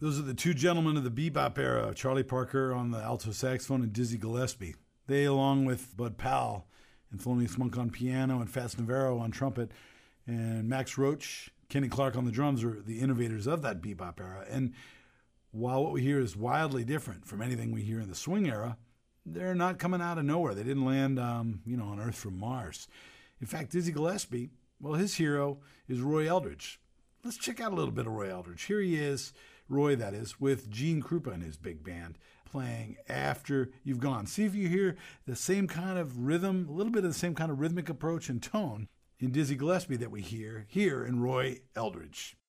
Those are the two gentlemen of the bebop era, Charlie Parker on the alto saxophone and Dizzy Gillespie. They, along with Bud Powell and Thelonious Monk on piano and Fats Navarro on trumpet and Max Roach, Kenny Clark on the drums, are the innovators of that bebop era. And while what we hear is wildly different from anything we hear in the swing era, they're not coming out of nowhere. They didn't land, on Earth from Mars. In fact, Dizzy Gillespie, well, his hero is Roy Eldridge. Let's check out a little bit of Roy Eldridge. Here he is, Roy that is, with Gene Krupa and his big band playing After You've Gone. See if you hear the same kind of rhythm, a little bit of the same kind of rhythmic approach and tone in Dizzy Gillespie that we hear here in Roy Eldridge.